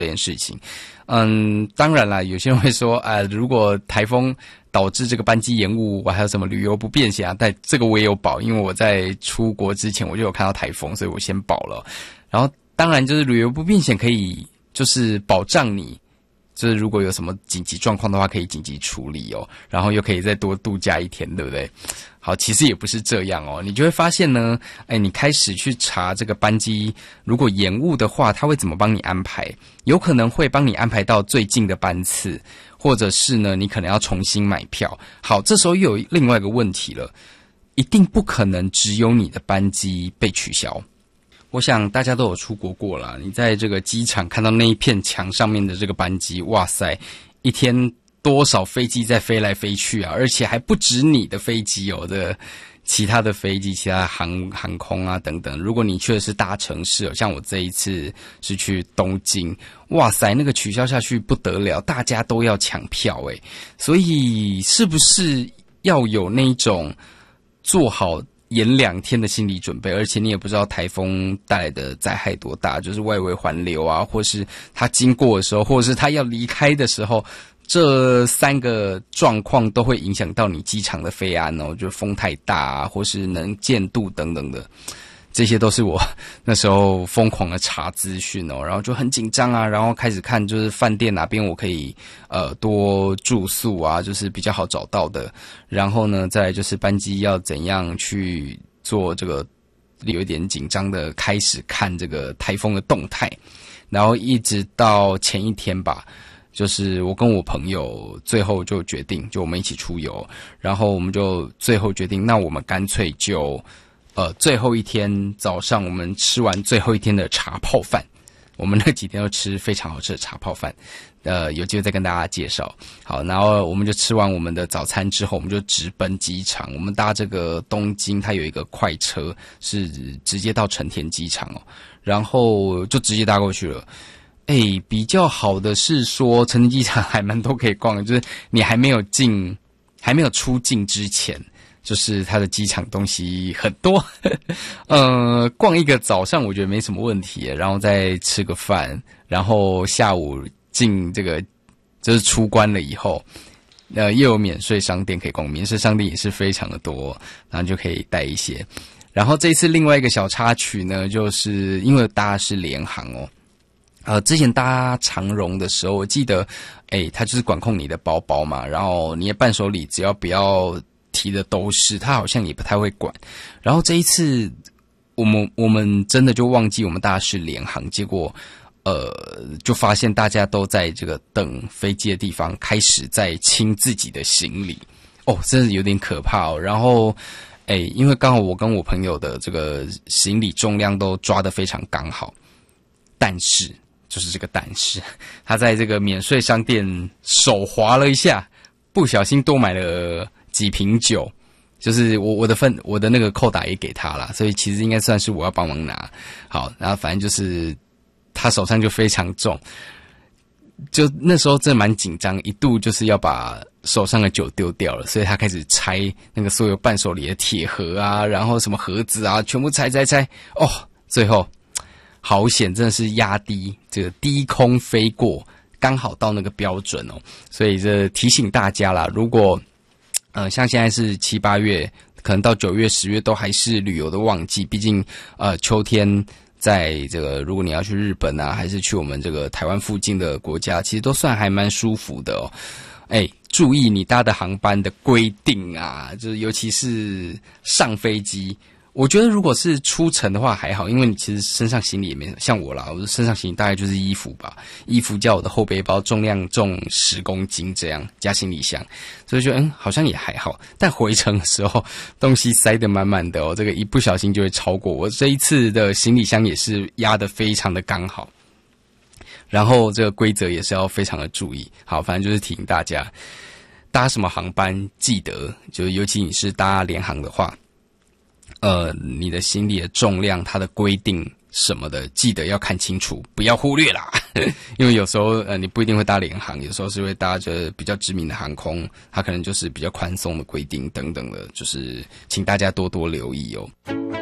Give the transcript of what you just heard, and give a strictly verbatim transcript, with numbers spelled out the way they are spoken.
这件事情。嗯，当然啦，有些人会说，啊、呃，如果台风导致这个班机延误，我还有什么旅游不便险啊？但这个我也有保，因为我在出国之前我就有看到台风，所以我先保了。然后当然就是旅游不便险可以就是保障你，就是如果有什么紧急状况的话，可以紧急处理哦，然后又可以再多度假一天，对不对？好，其实也不是这样哦，你就会发现呢，哎，你开始去查这个班机，如果延误的话，他会怎么帮你安排？有可能会帮你安排到最近的班次，或者是呢，你可能要重新买票。好，这时候又有另外一个问题了，一定不可能只有你的班机被取消。我想大家都有出国过啦，你在这个机场看到那一片墙上面的这个班机，哇塞，一天多少飞机在飞来飞去啊，而且还不止你的飞机哦，的其他的飞机、其他的航航空啊等等。如果你去的是大城市哦，像我这一次是去东京，哇塞，那个取消下去不得了，大家都要抢票诶，所以是不是要有那种做好延两天的心理准备，而且你也不知道台风带来的灾害多大，就是外围环流啊，或是它经过的时候，或者是它要离开的时候，这三个状况都会影响到你机场的飞安哦，就风太大啊，或是能见度等等的，这些都是我那时候疯狂的查资讯哦，然后就很紧张啊，然后开始看就是饭店哪边我可以呃多住宿啊，就是比较好找到的，然后呢再来就是班机要怎样去做这个，有一点紧张的开始看这个台风的动态，然后一直到前一天吧，就是我跟我朋友最后就决定，就我们一起出游，然后我们就最后决定，那我们干脆就呃最后一天早上我们吃完最后一天的茶泡饭，我们那几天都吃非常好吃的茶泡饭，呃有机会再跟大家介绍。好，然后我们就吃完我们的早餐之后，我们就直奔机场，我们搭这个东京，它有一个快车是直接到成田机场哦，然后就直接搭过去了。哎，比较好的是说，成田机场还蛮多可以逛的，就是你还没有进、还没有出境之前，就是它的机场东西很多，呃，逛一个早上我觉得没什么问题，然后再吃个饭，然后下午进这个就是出关了以后，呃，又有免税商店可以逛，免税商店也是非常的多，然后就可以带一些。然后这一次另外一个小插曲呢，就是因为搭的是联航哦。呃，之前搭长荣的时候，我记得，哎，他就是管控你的包包嘛，然后你的伴手礼只要不要提的都是，他好像也不太会管。然后这一次，我们我们真的就忘记我们搭的是联航，结果，呃，就发现大家都在这个等飞机的地方开始在清自己的行李，哦，真的有点可怕哦。然后，哎，因为刚好我跟我朋友的这个行李重量都抓得非常刚好，但是。就是这个但是，他在这个免税商店手滑了一下，不小心多买了几瓶酒，就是我我的份我的那个扣打也给他啦，所以其实应该算是我要帮忙拿。好，然后反正就是他手上就非常重，就那时候真的蛮紧张，一度就是要把手上的酒丢掉了，所以他开始拆那个所有伴手礼的铁盒啊，然后什么盒子啊，全部拆拆拆，哦，最后。好险，真的是压低这个低空飞过，刚好到那个标准哦。所以这提醒大家啦，如果呃像现在是七八月，可能到九月、十月都还是旅游的旺季，毕竟呃秋天在这个如果你要去日本啊，还是去我们这个台湾附近的国家，其实都算还蛮舒服的哦。哎，注意你搭的航班的规定啊，就是尤其是上飞机。我觉得如果是出城的话还好，因为你其实身上行李也没像我啦，我身上行李大概就是衣服吧，衣服加我的后背包重量重十公斤这样加行李箱，所以就嗯好像也还好。但回程的时候东西塞得满满的哦，这个一不小心就会超过我这一次的行李箱也是压得非常的刚好。然后这个规则也是要非常的注意。好，反正就是提醒大家，搭什么航班记得，就尤其你是搭联航的话。呃，你的行李的重量，它的规定什么的，记得要看清楚，不要忽略啦。因为有时候呃，你不一定会搭联航，有时候是会搭着比较知名的航空，它可能就是比较宽松的规定等等的，就是请大家多多留意哦。